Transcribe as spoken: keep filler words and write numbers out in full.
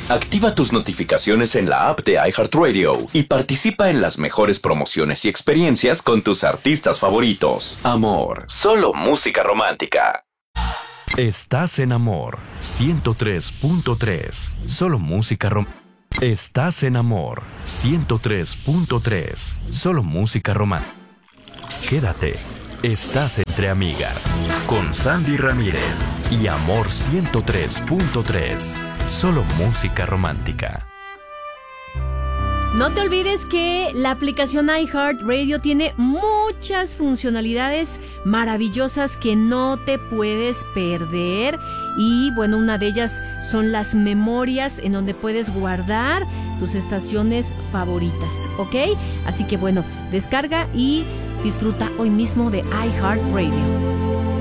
Activa tus notificaciones en la app de iHeartRadio y participa en las mejores promociones y experiencias con tus artistas favoritos. Amor, solo música romántica. Estás en Amor ciento tres punto tres. Solo música romántica. Estás en Amor ciento tres punto tres. Solo música romántica. Quédate. Estás entre amigas con Sandy Ramírez y Amor ciento tres punto tres. Solo música romántica. No te olvides que la aplicación iHeartRadio tiene muchas funcionalidades maravillosas que no te puedes perder. Y bueno, una de ellas son las memorias en donde puedes guardar tus estaciones favoritas, ¿ok? Así que bueno, descarga y disfruta hoy mismo de iHeartRadio.